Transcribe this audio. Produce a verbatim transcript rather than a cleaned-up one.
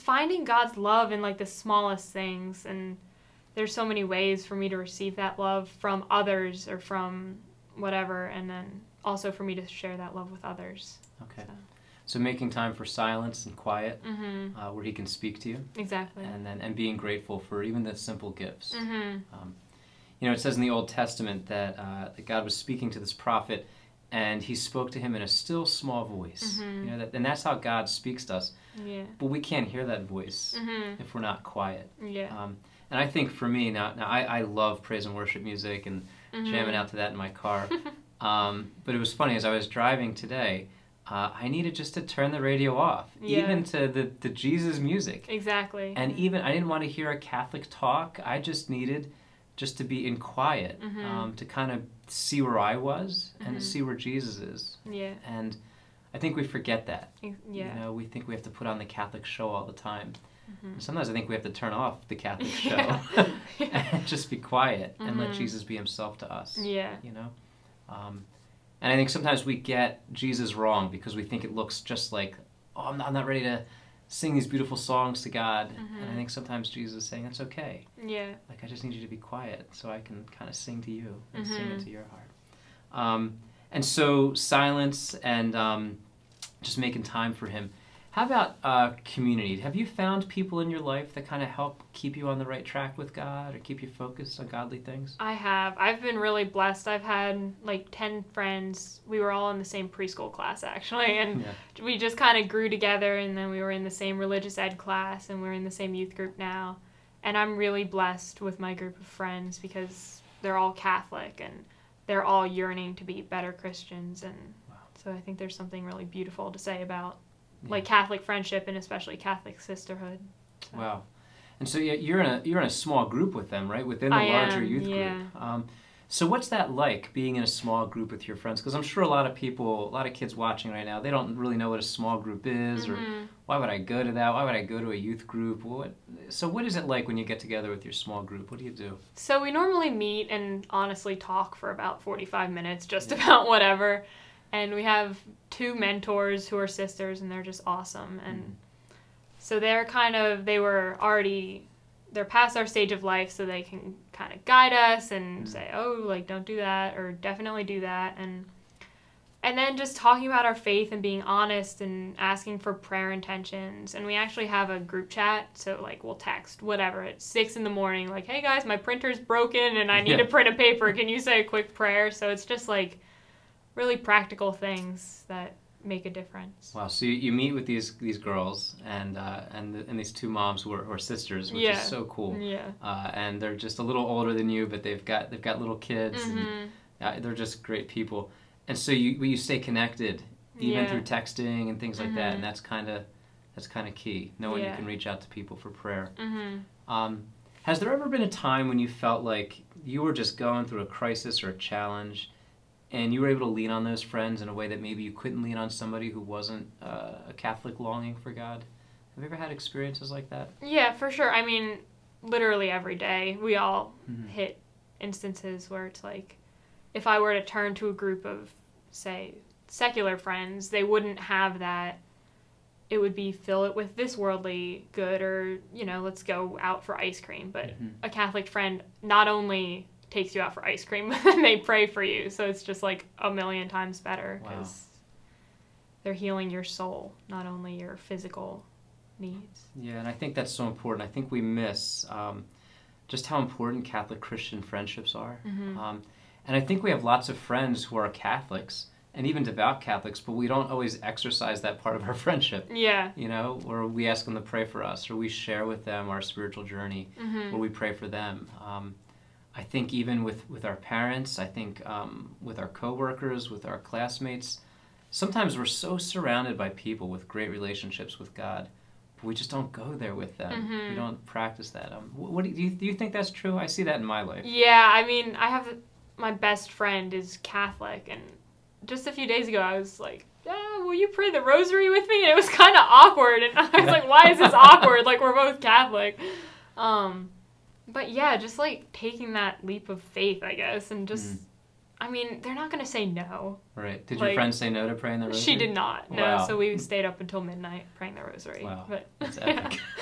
finding God's love in like the smallest things, and there's so many ways for me to receive that love from others or from whatever, and then also for me to share that love with others. Okay. So, so making time for silence and quiet, mm-hmm. uh, where he can speak to you. Exactly. And then and being grateful for even the simple gifts. Mm-hmm. Um, you know, it says in the Old Testament that, uh, that God was speaking to this prophet, and he spoke to him in a still small voice. Mm-hmm. You know, that, and that's how God speaks to us. Yeah. But we can't hear that voice mm-hmm. if we're not quiet. Yeah. Um, and I think for me, now, now I, I love praise and worship music and mm-hmm. jamming out to that in my car. um, but it was funny, as I was driving today, uh, I needed just to turn the radio off, yeah. even to the, the Jesus music. Exactly. And even, I didn't want to hear a Catholic talk. I just needed just to be in quiet, mm-hmm. um, to kind of see where I was and mm-hmm. to see where Jesus is. Yeah. And I think we forget that. Yeah. You know, we think we have to put on the Catholic show all the time. Mm-hmm. Sometimes I think we have to turn off the Catholic show yeah. and just be quiet and mm-hmm. let Jesus be himself to us. Yeah. You know? Um, and I think sometimes we get Jesus wrong because we think it looks just like, oh, I'm not, I'm not ready to sing these beautiful songs to God. Mm-hmm. And I think sometimes Jesus is saying, it's okay. Yeah. Like, I just need you to be quiet so I can kind of sing to you and mm-hmm. sing into your heart. Um, and so silence and um, just making time for him. How about uh, community? Have you found people in your life that kind of help keep you on the right track with God or keep you focused on godly things? I have. I've been really blessed. I've had like ten friends. We were all in the same preschool class, actually, and yeah. we just kind of grew together, and then we were in the same religious ed class, and we're in the same youth group now. And I'm really blessed with my group of friends because they're all Catholic, and they're all yearning to be better Christians, and wow. so I think there's something really beautiful to say about yeah. like Catholic friendship and especially Catholic sisterhood. So. Wow. And so you're in a you're in a small group with them, right? Within the I larger am, youth yeah. group. Um, so what's that like, being in a small group with your friends? Because I'm sure a lot of people, a lot of kids watching right now, they don't really know what a small group is, mm-hmm. or why would I go to that? Why would I go to a youth group? What? So what is it like when you get together with your small group? What do you do? So we normally meet and honestly talk for about forty-five minutes, just yeah. about whatever. And we have two mentors who are sisters, and they're just awesome. And mm. so they're kind of, they were already, they're past our stage of life, so they can kind of guide us and mm. say, oh, like, don't do that, or definitely do that. And and then just talking about our faith and being honest and asking for prayer intentions. And we actually have a group chat, so, like, we'll text whatever at six in the morning, like, hey, guys, my printer's broken, and I need yeah. to print a paper. Can you say a quick prayer? So it's just, like, really practical things that make a difference. Wow! So you, you meet with these these girls and uh, and the, and these two moms who are, who are sisters, which yeah. is so cool. Yeah. Uh, and they're just a little older than you, but they've got they've got little kids, mm-hmm. and uh, they're just great people. And so you you stay connected even yeah. through texting and things like mm-hmm. that, and that's kind of that's kind of key. Knowing yeah. you can reach out to people for prayer. Mm-hmm. Um, has there ever been a time when you felt like you were just going through a crisis or a challenge, and you were able to lean on those friends in a way that maybe you couldn't lean on somebody who wasn't uh, a Catholic longing for God? Have you ever had experiences like that? Yeah, for sure. I mean, literally every day we all mm-hmm. hit instances where it's like, if I were to turn to a group of, say, secular friends, they wouldn't have that. It would be fill it with this worldly good, or, you know, let's go out for ice cream. But mm-hmm. a Catholic friend not only takes you out for ice cream, but then they pray for you. So it's just like a million times better because wow. they're healing your soul, not only your physical needs. Yeah, and I think that's so important. I think we miss um, just how important Catholic Christian friendships are. Mm-hmm. Um, and I think we have lots of friends who are Catholics and even devout Catholics, but we don't always exercise that part of our friendship. Yeah. You know, or we ask them to pray for us, or we share with them our spiritual journey, mm-hmm. or we pray for them. Um, I think even with, with our parents, I think um, with our coworkers, with our classmates, sometimes we're so surrounded by people with great relationships with God, but we just don't go there with them. Mm-hmm. We don't practice that. Um, what, what do, you, do you think that's true? I see that in my life. Yeah, I mean, I have, my best friend is Catholic, and just a few days ago I was like, yeah, will you pray the rosary with me? And it was kind of awkward, and I was like, why is this awkward? Like, we're both Catholic. Um... But yeah, just like taking that leap of faith, I guess, and just, mm. I mean, they're not going to say no. Right. Did like, your friend say no to praying the rosary? She did not, no. Wow. So we stayed up until midnight praying the rosary. Wow. But, that's epic.